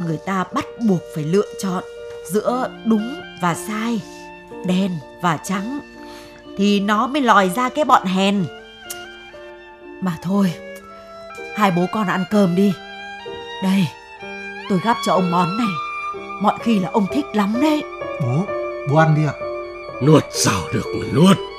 người ta bắt buộc phải lựa chọn giữa đúng và sai, đen và trắng, thì nó mới lòi ra cái bọn hèn. Mà thôi, hai bố con ăn cơm đi. Đây, tôi gắp cho ông món này, mọi khi là ông thích lắm đấy. Bố ăn đi ạ. Nuốt sao được mà nuốt.